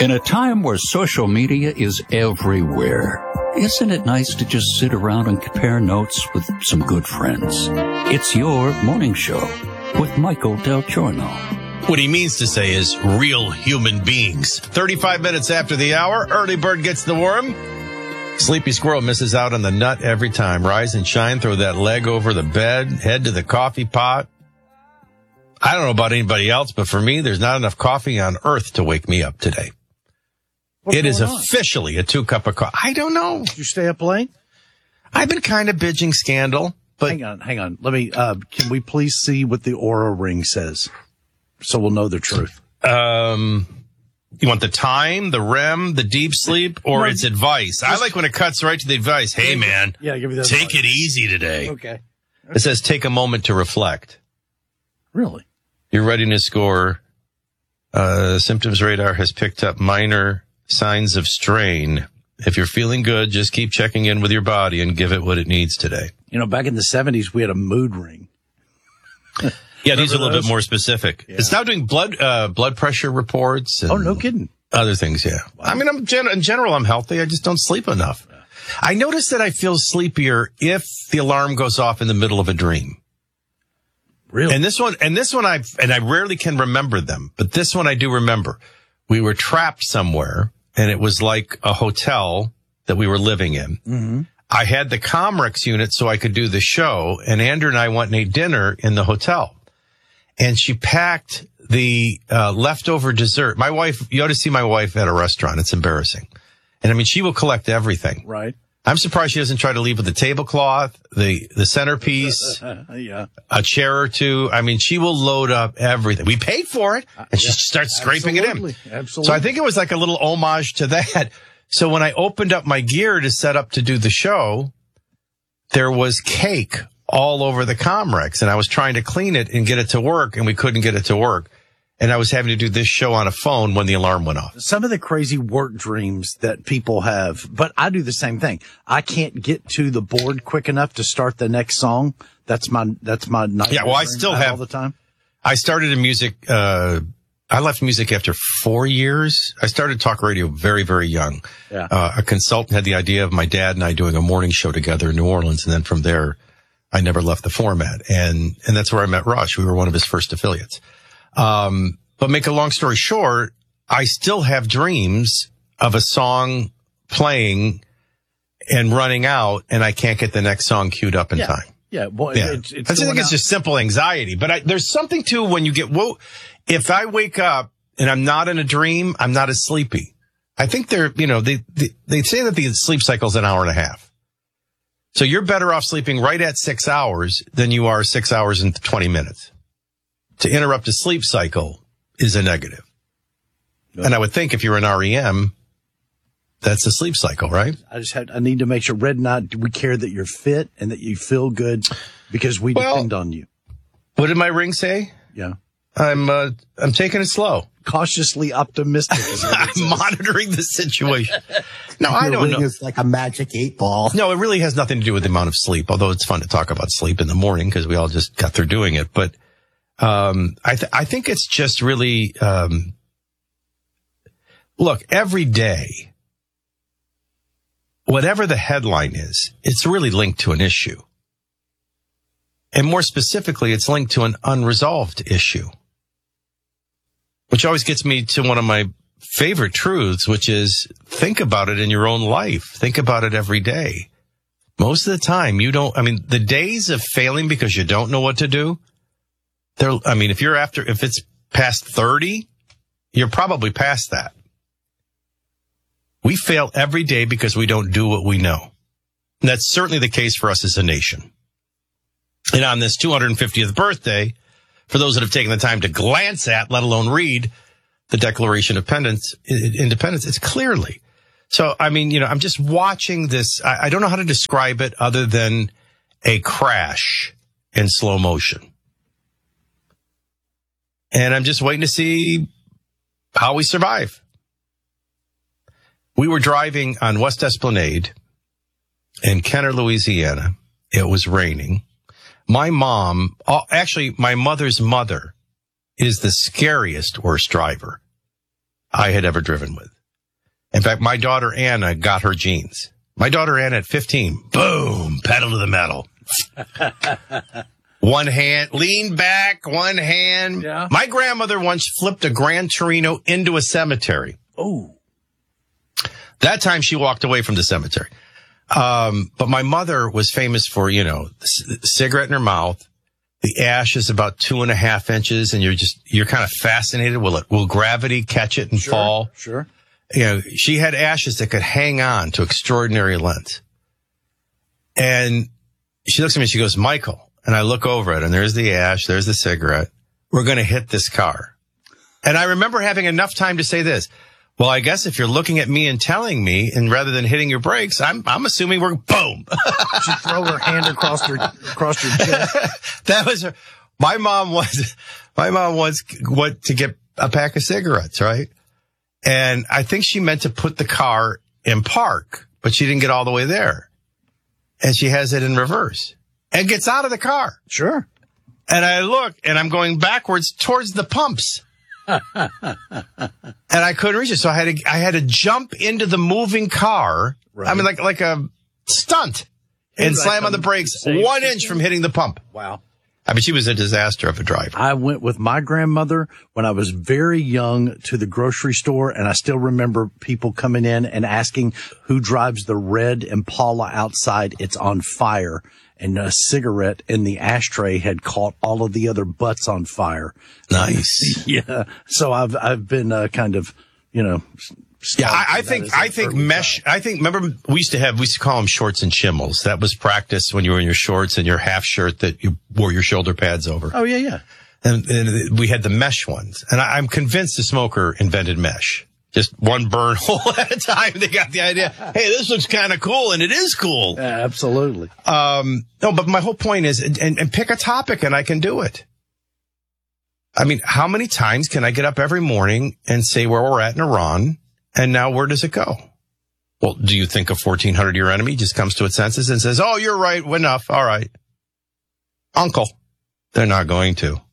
In a time where social media is everywhere, isn't it nice to just sit around and compare notes with some good friends? It's your morning show with Michael Del Giorno. What he means to say is real human beings. 35 minutes after the hour, early bird gets the worm. Sleepy squirrel misses out on the nut every time. Rise and shine, throw that leg over the bed, head to the coffee pot. I don't know about anybody else, but for me, there's not enough coffee on earth to wake me up today. It is officially a 2-cup of coffee. I don't know. Did you stay up late? I've been kind of binging Scandal, but hang on. Let me, can we please see what the Aura ring says? So we'll know the truth. You want the time, the REM, the deep sleep, or its advice? I like when it cuts right to the advice. Hey, man, give me that. Take it easy today. Okay. It says take a moment to reflect. Really? Your readiness score, symptoms radar has picked up minor signs of strain. If you're feeling good, just keep checking in with your body and give it what it needs today. You know, back in the 70s, we had a mood ring. Yeah, these are a little bit more specific. Yeah. It's now doing blood pressure reports. And no kidding. Other things, yeah. Wow. I mean, in general, I'm healthy. I just don't sleep enough. Yeah. I notice that I feel sleepier if the alarm goes off in the middle of a dream. Really? And this one, I rarely can remember them, but this one I do remember. We were trapped somewhere, and it was like a hotel that we were living in. Mm-hmm. I had the Comrex unit so I could do the show, and Andrew and I went and ate dinner in the hotel. And she packed the leftover dessert. My wife, you ought to see my wife at a restaurant. It's embarrassing. And I mean, she will collect everything. Right. I'm surprised she doesn't try to leave with the tablecloth, the centerpiece, yeah, a chair or two. I mean, she will load up everything. We paid for it, and she starts scraping it in. Absolutely. So I think it was like a little homage to that. So when I opened up my gear to set up to do the show, there was cake all over the Comrex, and I was trying to clean it and get it to work, and we couldn't get it to work. And I was having to do this show on a phone when the alarm went off. Some of the crazy work dreams that people have, but I do the same thing. I can't get to the board quick enough to start the next song. That's my night. Yeah, well, I still have all the time. I started in music. I left music after 4 years. I started talk radio very, very young. Yeah. A consultant had the idea of my dad and I doing a morning show together in New Orleans, and then from there, I never left the format. And that's where I met Rush. We were one of his first affiliates. But make a long story short, I still have dreams of a song playing and running out, and I can't get the next song queued up in time. Yeah. Well, yeah. I think it's just simple anxiety, but there's something too when you get, if I wake up and I'm not in a dream, I'm not as sleepy. I think they say that the sleep cycle is an hour and a half. So you're better off sleeping right at 6 hours than you are 6 hours and 20 minutes. To interrupt a sleep cycle is a negative. No. And I would think if you're an REM, that's a sleep cycle, right? I need to make sure, Red and I, we care that you're fit and that you feel good because we depend on you. What did my ring say? Yeah. I'm taking it slow. Cautiously optimistic. I'm monitoring the situation. No, I don't know. It's like a magic 8-ball. No, it really has nothing to do with the amount of sleep, although it's fun to talk about sleep in the morning because we all just got through doing it. But I think it's just really, look, every day, whatever the headline is, it's really linked to an issue. And more specifically, it's linked to an unresolved issue, which always gets me to one of my favorite truths, which is think about it in your own life. Think about it every day. Most of the time, the days of failing because you don't know what to do, if it's past 30, you're probably past that. We fail every day because we don't do what we know. And that's certainly the case for us as a nation. And on this 250th birthday, for those that have taken the time to glance at, let alone read, the Declaration of Independence, it's clearly. So, I'm just watching this. I don't know how to describe it other than a crash in slow motion. And I'm just waiting to see how we survive. We were driving on West Esplanade in Kenner, Louisiana. It was raining. My mom, my mother's mother, is the scariest worst driver. I had ever driven with. In fact, my daughter Anna got her jeans. My daughter Anna at 15, boom, pedal to the metal. One hand, lean back, one hand. Yeah. My grandmother once flipped a Gran Torino into a cemetery. Oh. That time she walked away from the cemetery. But my mother was famous for, cigarette in her mouth. The ash is about 2.5 inches, and you're kind of fascinated. Will gravity catch it and fall? Sure. She had ashes that could hang on to extraordinary lengths. And she looks at me and she goes, Michael, and I look over it, and there's the ash, there's the cigarette. We're going to hit this car. And I remember having enough time to say this. Well, I guess if you're looking at me and telling me, and rather than hitting your brakes, I'm assuming we're boom. She throw her hand across your chest. That was her. My mom wants to get a pack of cigarettes, right? And I think she meant to put the car in park, but she didn't get all the way there. And she has it in reverse and gets out of the car. Sure. And I look, and I'm going backwards towards the pumps. And I couldn't reach it. So I had to jump into the moving car. Right. I mean, like a stunt, and slam on the brakes 1 inch from hitting the pump. Wow. I mean, she was a disaster of a driver. I went with my grandmother when I was very young to the grocery store, and I still remember people coming in and asking who drives the red Impala outside. It's on fire. And a cigarette in the ashtray had caught all of the other butts on fire. Nice. Yeah. So I've been kind of, Yeah, I think mesh. I think, remember, we used to call them shorts and chimmels. That was practice when you were in your shorts and your half shirt that you wore your shoulder pads over. Oh, yeah. And we had the mesh ones. And I'm convinced the smoker invented mesh. Just one burn hole at a time. They got the idea. Hey, this looks kind of cool, and it is cool. Yeah, absolutely. No, but my whole point is, and pick a topic, and I can do it. I mean, how many times can I get up every morning and say where we're at in Iran, and now where does it go? Well, do you think a 1,400-year enemy just comes to its senses and says, oh, you're right, enough, all right. Uncle, they're not going to.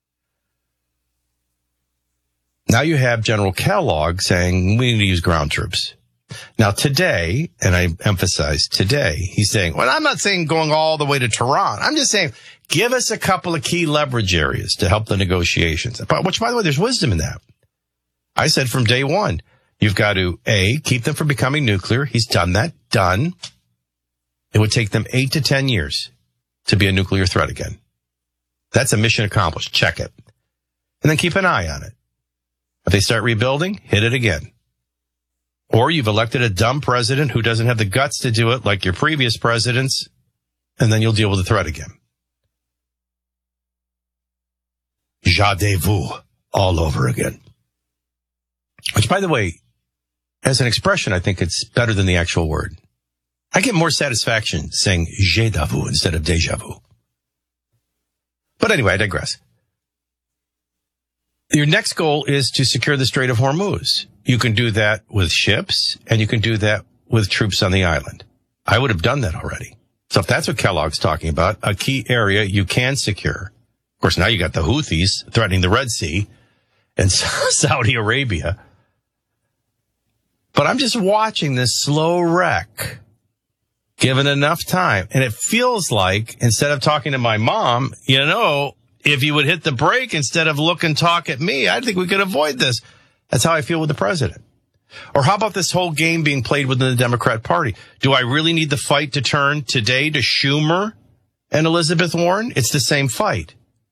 Now you have General Kellogg saying we need to use ground troops. Now today, and I emphasize today, he's saying, well, I'm not saying going all the way to Tehran. I'm just saying give us a couple of key leverage areas to help the negotiations. Which, by the way, there's wisdom in that. I said from day one, you've got to, A, keep them from becoming nuclear. He's done that. Done. It would take them 8 to 10 years to be a nuclear threat again. That's a mission accomplished. Check it. And then keep an eye on it. If they start rebuilding, hit it again. Or you've elected a dumb president who doesn't have the guts to do it like your previous presidents, and then you'll deal with the threat again. Jadez-vous all over again. Which, by the way, as an expression, I think it's better than the actual word. I get more satisfaction saying j'ai-da-vu instead of déjà vu. But anyway, I digress. Your next goal is to secure the Strait of Hormuz. You can do that with ships, and you can do that with troops on the island. I would have done that already. So if that's what Kellogg's talking about, a key area you can secure. Of course, now you got the Houthis threatening the Red Sea and Saudi Arabia. But I'm just watching this slow wreck, given enough time. And it feels like, instead of talking to my mom, if you would hit the brake instead of look and talk at me, I think we could avoid this. That's how I feel with the president. Or how about this whole game being played within the Democrat Party? Do I really need the fight to turn today to Schumer and Elizabeth Warren? It's the same fight.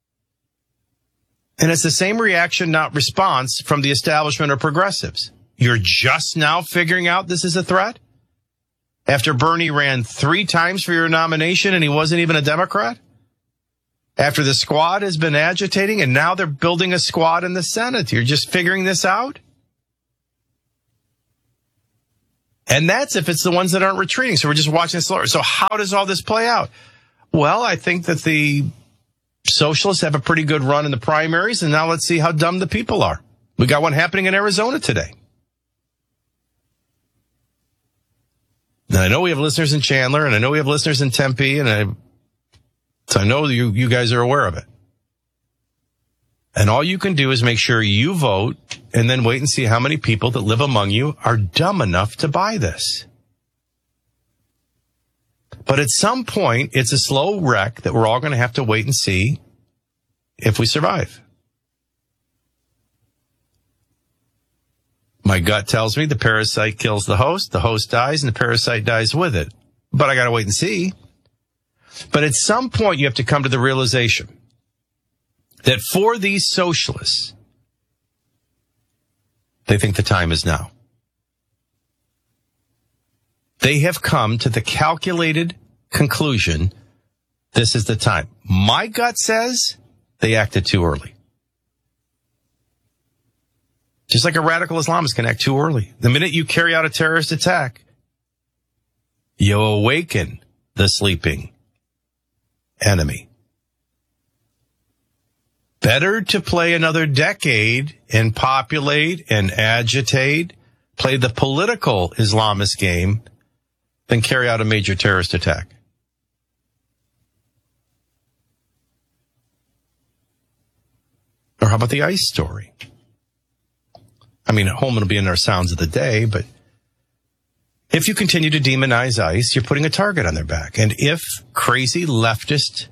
And it's the same reaction, not response, from the establishment or progressives. You're just now figuring out this is a threat? After Bernie ran 3 times for your nomination and he wasn't even a Democrat? After the squad has been agitating and now they're building a squad in the Senate. You're just figuring this out? And that's if it's the ones that aren't retreating. So we're just watching this slower. So how does all this play out? Well, I think that the socialists have a pretty good run in the primaries. And now let's see how dumb the people are. We got one happening in Arizona today. And I know we have listeners in Chandler, and I know we have listeners in Tempe, so I know you guys are aware of it. And all you can do is make sure you vote and then wait and see how many people that live among you are dumb enough to buy this. But at some point, it's a slow wreck that we're all going to have to wait and see if we survive. My gut tells me the parasite kills the host dies, and the parasite dies with it. But I got to wait and see. But at some point, you have to come to the realization that for these socialists, they think the time is now. They have come to the calculated conclusion, this is the time. My gut says they acted too early. Just like a radical Islamist can act too early. The minute you carry out a terrorist attack, you awaken the sleeping enemy. Better to play another decade and populate and agitate, play the political Islamist game, than carry out a major terrorist attack. Or how about the ICE story? I mean, Holman will be in our sounds of the day, but if you continue to demonize ICE, you're putting a target on their back. And if crazy leftist,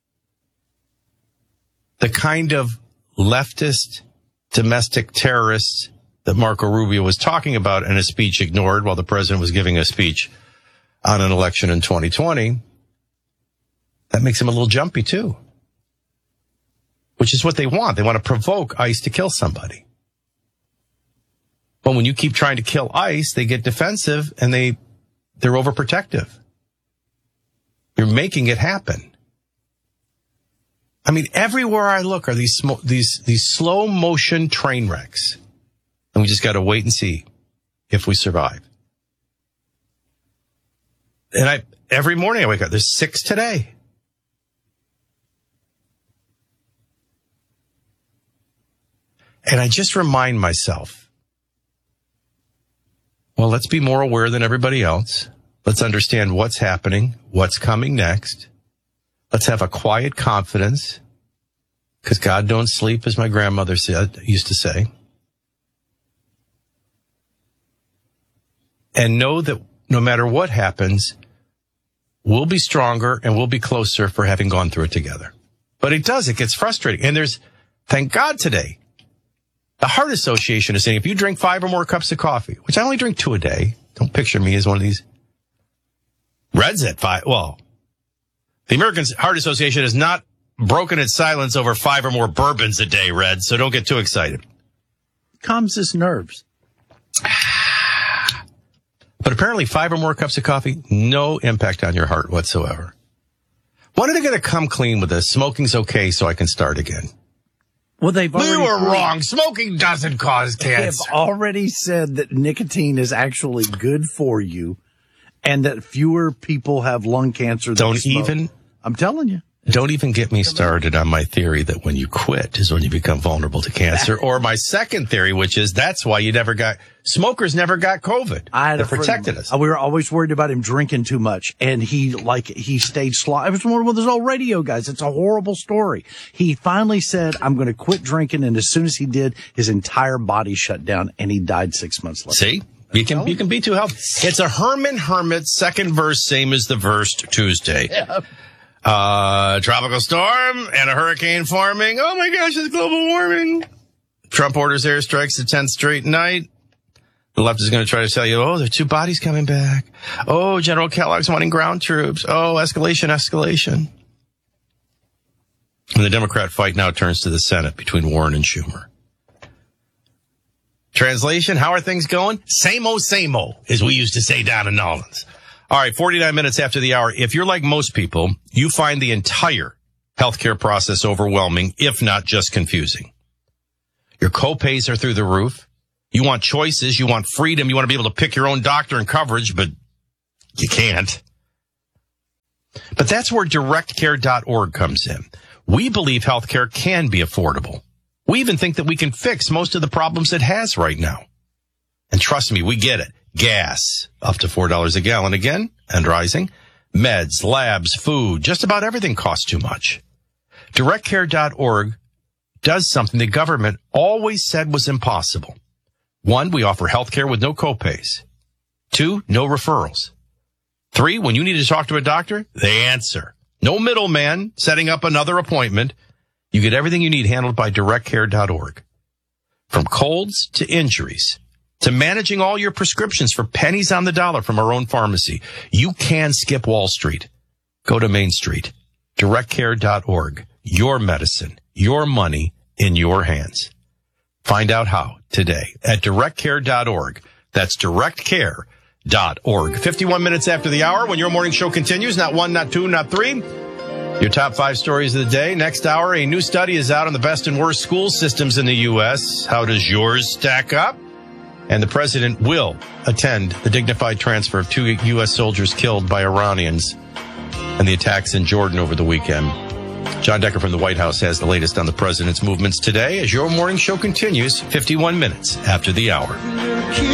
the kind of leftist domestic terrorists that Marco Rubio was talking about in a speech ignored while the president was giving a speech on an election in 2020, that makes him a little jumpy too. Which is what they want. They want to provoke ICE to kill somebody. But when you keep trying to kill ICE, they get defensive and they're overprotective. You're making it happen. I mean, everywhere I look are these slow motion train wrecks. And we just got to wait and see if we survive. And every morning I wake up, there's 6 today. And I just remind myself, well, let's be more aware than everybody else. Let's understand what's happening, what's coming next. Let's have a quiet confidence, because God don't sleep, as my grandmother used to say. And know that no matter what happens, we'll be stronger and we'll be closer for having gone through it together. But it gets frustrating. And thank God today, the Heart Association is saying if you drink 5 or more cups of coffee, which I only drink 2 a day, don't picture me as one of these. Red's at 5. Well, the American Heart Association has not broken its silence over 5 or more bourbons a day, Red, so don't get too excited. Calms his nerves. But apparently 5 or more cups of coffee, no impact on your heart whatsoever. When are they going to come clean with this? Smoking's okay, so I can start again. Well, we were wrong. Smoking doesn't cause cancer. They have already said that nicotine is actually good for you and that fewer people have lung cancer than smoke. I'm telling you. Don't even get me started on my theory that when you quit is when you become vulnerable to cancer. Or my second theory, which is that's why smokers never got COVID. They protected us. We were always worried about him drinking too much. And he stayed slow. I was one of those old radio guys. It's a horrible story. He finally said, I'm going to quit drinking. And as soon as he did, his entire body shut down and he died 6 months later. See? You can be too healthy. It's a Herman second verse, same as the verse Tuesday. Yeah. Tropical storm and a hurricane forming. Oh my gosh, it's global warming. Trump orders airstrikes the 10th straight night. The left is going to try to tell you, oh, there are 2 bodies coming back. Oh, General Kellogg's wanting ground troops. Oh, escalation. And the Democrat fight now turns to the Senate between Warren and Schumer. Translation, how are things going? Same old, as we used to say down in Nolans. All right, 49 minutes after the hour. If you're like most people, you find the entire healthcare process overwhelming, if not just confusing. Your copays are through the roof. You want choices. You want freedom. You want to be able to pick your own doctor and coverage, but you can't. But that's where directcare.org comes in. We believe healthcare can be affordable. We even think that we can fix most of the problems it has right now. And trust me, we get it. Gas, up to $4 a gallon again, and rising. Meds, labs, food, just about everything costs too much. Directcare.org does something the government always said was impossible. 1, we offer health care with no copays. 2, no referrals. 3, when you need to talk to a doctor, they answer. No middleman setting up another appointment. You get everything you need handled by directcare.org. From colds to injuries to managing all your prescriptions for pennies on the dollar from our own pharmacy. You can skip Wall Street. Go to Main Street. Directcare.org. Your medicine, your money in your hands. Find out how today at directcare.org. That's directcare.org. 51 minutes after the hour when your morning show continues. Not 1, not 2, not 3. Your top 5 stories of the day. Next hour, a new study is out on the best and worst school systems in the U.S. How does yours stack up? And the president will attend the dignified transfer of 2 U.S. soldiers killed by Iranians and the attacks in Jordan over the weekend. John Decker from the White House has the latest on the president's movements today as your morning show continues 51 minutes after the hour.